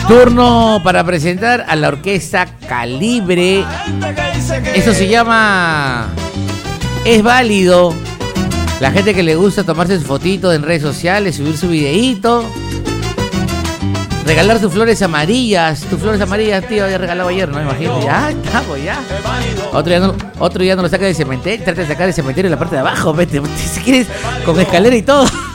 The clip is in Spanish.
Turno para presentar a la orquesta Calibre. Eso se llama Es Válido. La gente que le gusta tomarse su fotito en redes sociales, subir su videíto, regalar tus flores amarillas. Tus flores amarillas, tío, había regalado ayer, ¿no? Imagínate, ya estamos, ya. Otro día no lo saca del cementerio. Trata de sacar el cementerio en la parte de abajo, vete. Si quieres, con escalera y todo.